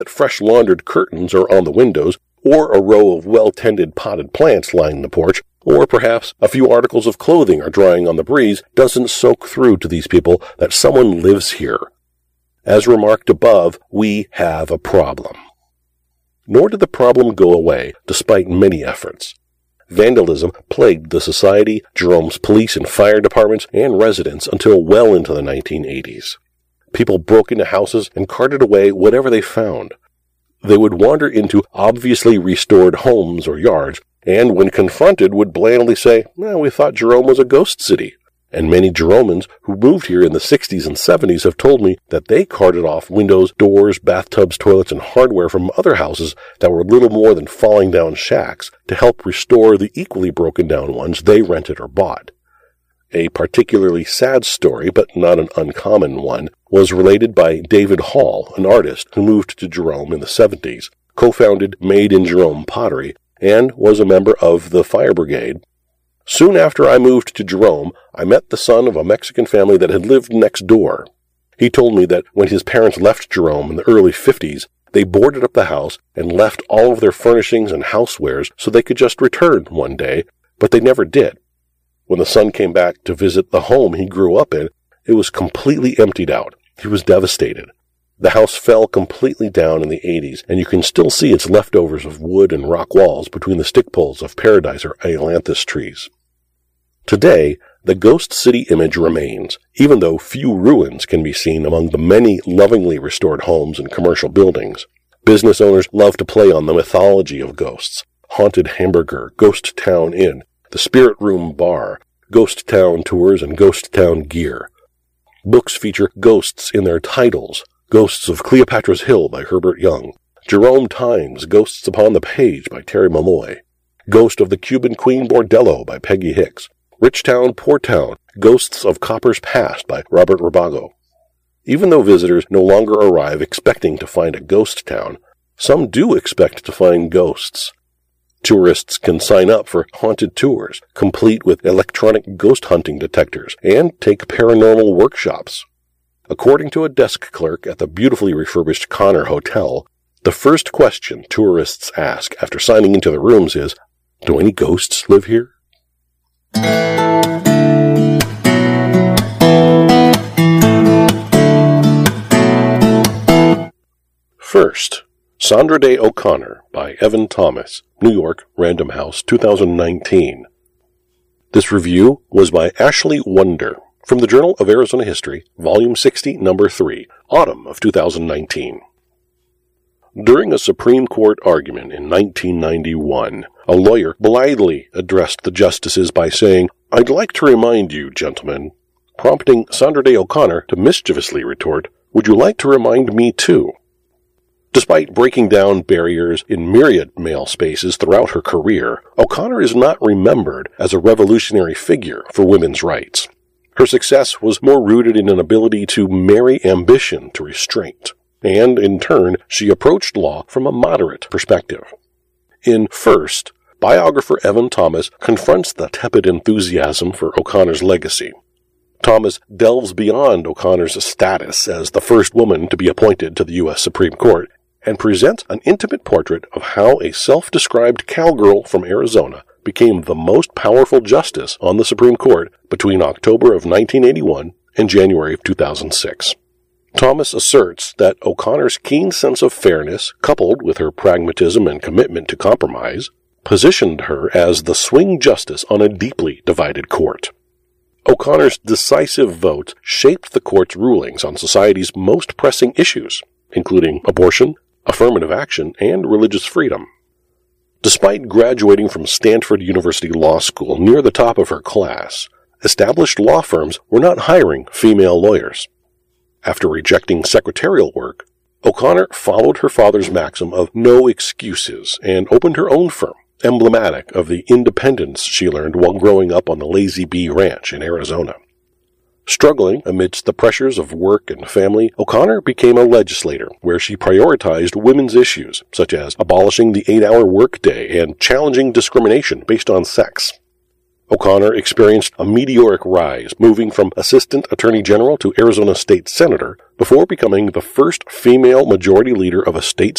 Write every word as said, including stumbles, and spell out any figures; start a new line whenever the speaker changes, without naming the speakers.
that fresh laundered curtains are on the windows, or a row of well-tended potted plants line the porch, or perhaps a few articles of clothing are drying on the breeze, doesn't soak through to these people that someone lives here. As remarked above, we have a problem. Nor did the problem go away, despite many efforts. Vandalism plagued the society, Jerome's police and fire departments, and residents until well into the nineteen eighties. People broke into houses and carted away whatever they found. They would wander into obviously restored homes or yards, and when confronted would blandly say, well, we thought Jerome was a ghost city. And many Jeromans who moved here in the sixties and seventies have told me that they carted off windows, doors, bathtubs, toilets, and hardware from other houses that were little more than falling down shacks to help restore the equally broken down ones they rented or bought. A particularly sad story, but not an uncommon one, was related by David Hall, an artist who moved to Jerome in the seventies, co-founded Made in Jerome Pottery, and was a member of the fire brigade. Soon after I moved to Jerome, I met the son of a Mexican family that had lived next door. He told me that when his parents left Jerome in the early fifties, they boarded up the house and left all of their furnishings and housewares so they could just return one day, but they never did. When the son came back to visit the home he grew up in, it was completely emptied out. He was devastated. The house fell completely down in the eighties, and you can still see its leftovers of wood and rock walls between the stick poles of paradise or ailanthus trees. Today, the ghost city image remains, even though few ruins can be seen among the many lovingly restored homes and commercial buildings. Business owners love to play on the mythology of ghosts. Haunted Hamburger, Ghost Town Inn, the Spirit Room Bar, Ghost Town Tours, and Ghost Town Gear. Books feature ghosts in their titles. Ghosts of Cleopatra's Hill by Herbert Young. Jerome Times, Ghosts Upon the Page by Terry Malloy. Ghost of the Cuban Queen Bordello by Peggy Hicks. Rich Town, Poor Town, Ghosts of Copper's Past by Robert Rabago. Even though visitors no longer arrive expecting to find a ghost town, some do expect to find ghosts. Tourists can sign up for haunted tours, complete with electronic ghost hunting detectors, and take paranormal workshops. According to a desk clerk at the beautifully refurbished Connor Hotel, the first question tourists ask after signing into the rooms is, do any ghosts live here? First, Sandra Day O'Connor by Evan Thomas, New York, Random House, two thousand nineteen. This review was by Ashley Wonder, from the Journal of Arizona History, Volume sixty, Number three, Autumn of two thousand nineteen. During a Supreme Court argument in nineteen ninety-one, a lawyer blithely addressed the justices by saying, "I'd like to remind you, gentlemen," prompting Sandra Day O'Connor to mischievously retort, "Would you like to remind me too?" Despite breaking down barriers in myriad male spaces throughout her career, O'Connor is not remembered as a revolutionary figure for women's rights. Her success was more rooted in an ability to marry ambition to restraint, and, in turn, she approached law from a moderate perspective. In First, biographer Evan Thomas confronts the tepid enthusiasm for O'Connor's legacy. Thomas delves beyond O'Connor's status as the first woman to be appointed to the U S Supreme Court and presents an intimate portrait of how a self-described cowgirl from Arizona became the most powerful justice on the Supreme Court between October of nineteen eighty-one and January of two thousand six. Thomas asserts that O'Connor's keen sense of fairness, coupled with her pragmatism and commitment to compromise, positioned her as the swing justice on a deeply divided court. O'Connor's decisive vote shaped the court's rulings on society's most pressing issues, including abortion, affirmative action, and religious freedom. Despite graduating from Stanford University Law School near the top of her class, established law firms were not hiring female lawyers. After rejecting secretarial work, O'Connor followed her father's maxim of no excuses and opened her own firm, emblematic of the independence she learned while growing up on the Lazy Bee Ranch in Arizona. Struggling amidst the pressures of work and family, O'Connor became a legislator where she prioritized women's issues, such as abolishing the eight-hour workday and challenging discrimination based on sex. O'Connor experienced a meteoric rise, moving from Assistant Attorney General to Arizona State Senator, before becoming the first female majority leader of a state